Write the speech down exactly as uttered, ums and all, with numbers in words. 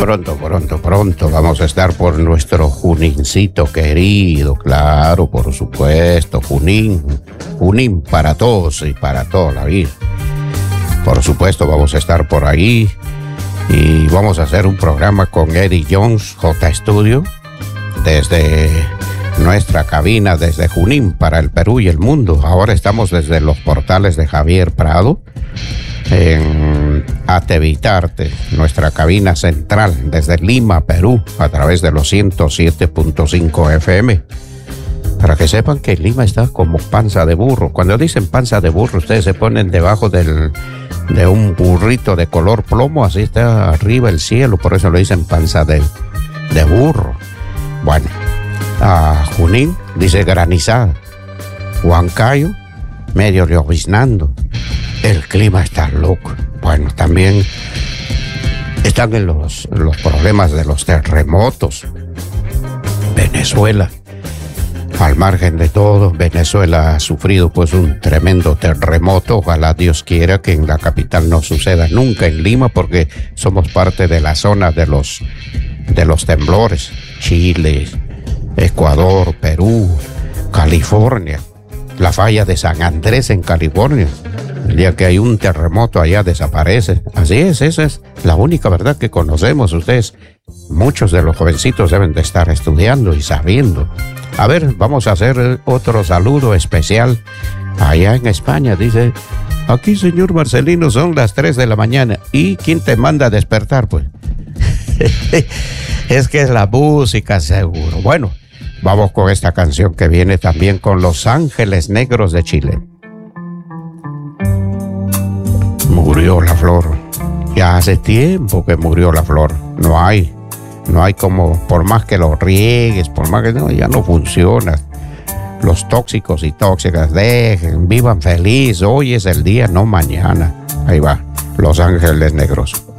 Pronto, pronto, pronto vamos a estar por nuestro Junincito querido, claro, por supuesto, Junín, Junín para todos y para toda la vida. Por supuesto vamos a estar por ahí y vamos a hacer un programa con Eddie Jones, J Studio, desde nuestra cabina, desde Junín para el Perú y el mundo. Ahora estamos desde los portales de Javier Prado, en Atevitarte, nuestra cabina central, desde Lima, Perú, a través de los ciento siete punto cinco F M. Para que sepan que Lima está como panza de burro. Cuando dicen panza de burro, ustedes se ponen debajo del, de un burrito de color plomo, así está arriba el cielo, por eso lo dicen panza de, de burro. Bueno, a Junín dice granizada, Huancayo medio lloviznando. El clima está loco. Bueno, también están en los, los problemas de los terremotos. Venezuela, al margen de todo, Venezuela ha sufrido pues un tremendo terremoto. Ojalá Dios quiera que en la capital no suceda nunca, en Lima, porque somos parte de la zona de los, de los temblores. Chile, Ecuador, Perú, California, la falla de San Andrés en California. El día que hay un terremoto allá desaparece. Así es, esa es la única verdad que conocemos. Ustedes, muchos de los jovencitos deben de estar estudiando y sabiendo. A ver, vamos a hacer otro saludo especial allá en España. Dice, aquí señor Marcelino son las tres de la mañana. ¿Y quién te manda a despertar? Pues es que es la música seguro. Bueno, vamos con esta canción que viene también con Los Ángeles Negros de Chile. Murió la flor. Ya hace tiempo que murió la flor. No hay, no hay como, por más que lo riegues, por más que no, ya no funciona. Los tóxicos y tóxicas, dejen, vivan feliz. Hoy es el día, no mañana. Ahí va, Los Ángeles Negros.